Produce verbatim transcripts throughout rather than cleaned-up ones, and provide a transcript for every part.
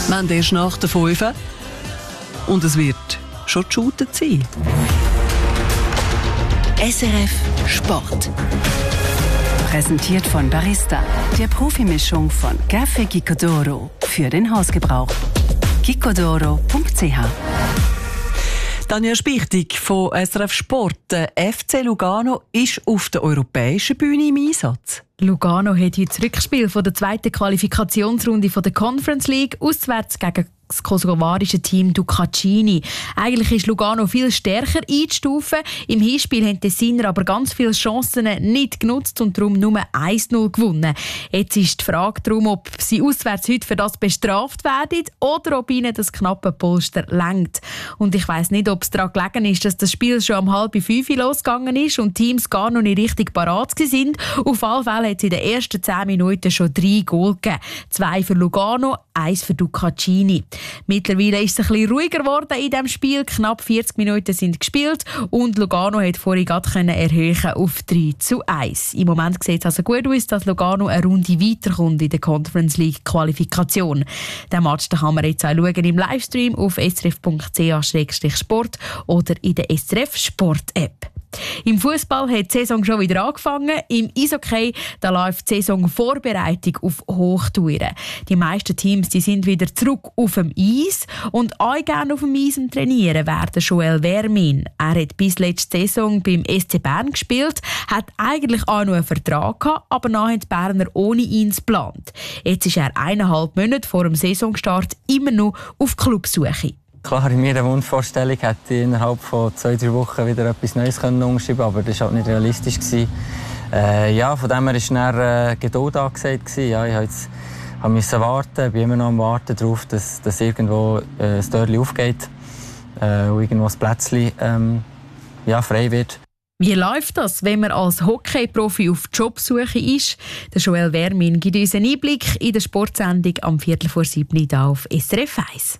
Wir haben erst nach der fünf und es wird schon geshootet sein. S R F Sport. Präsentiert von Barista, der Profimischung von Café Gicodoro für den Hausgebrauch. gicodoro punkt c h. Tanja Spichtig von S R F Sport. Der F C Lugano ist auf der europäischen Bühne im Einsatz. Lugano hat heute das Rückspiel von der zweiten Qualifikationsrunde von der Conference League auswärts gegen das kosovarische Team Ducacini. Eigentlich ist Lugano viel stärker einzustufen. Im Hinspiel haben die Tessiner aber ganz viele Chancen nicht genutzt und darum nur eins null gewonnen. Jetzt ist die Frage darum, ob sie auswärts heute für das bestraft werden oder ob ihnen das knappe Polster reicht. Und ich weiss nicht, ob es daran gelegen ist, dass das Spiel schon um halb fünf losgegangen ist und die Teams gar noch nicht richtig parat sind. Auf alle Fälle hat es in den ersten zehn Minuten schon drei Goal gegeben. Zwei für Lugano, eins für Ducacini. Mittlerweile ist es ein bisschen ruhiger geworden in diesem Spiel. Knapp vierzig Minuten sind gespielt und Lugano hat vorhin gerade erhöhen auf drei zu eins. Im Moment sieht es also gut aus, dass Lugano eine Runde weiterkommt in der Conference League Qualifikation. Den Match den kann man jetzt auch schauen im Livestream auf s r f punkt c h slash sport oder in der S R F Sport App. Im Fußball hat die Saison schon wieder angefangen. Im Eishockey da läuft die Saisonvorbereitung auf Hochtouren. Die meisten Teams die sind wieder zurück auf dem Eis und auch gerne auf dem Eis am Trainieren werden Joel Vermin. Er hat bis letzte Saison beim S C Bern gespielt, hat eigentlich auch noch einen Vertrag gehabt, aber dann haben die Berner ohne ihn geplant. Jetzt ist er eineinhalb Monate vor dem Saisonstart immer noch auf Clubsuche. Klar, in meiner Wunschvorstellung hätte ich innerhalb von zwei, drei Wochen wieder etwas Neues unterschreiben können, aber das war halt nicht realistisch. Äh, ja, von dem her war dann äh, Geduld angesagt. Ja, ich jetzt, musste warten, bin immer noch am Warten darauf, dass, dass irgendwo äh, das Türchen aufgeht äh, und irgendwo das Plätzchen ähm, ja, frei wird. Wie läuft das, wenn man als Hockey-Profi auf Jobsuche ist? Der Joel Vermin gibt uns einen Einblick in der Sportsendung am Viertel vor sieben hier auf S R F eins.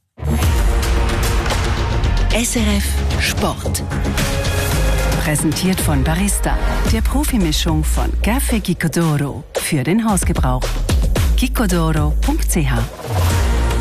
S R F Sport. Präsentiert von Barista, der Profimischung von Café Gicodoro für den Hausgebrauch. gicodoro punkt c h.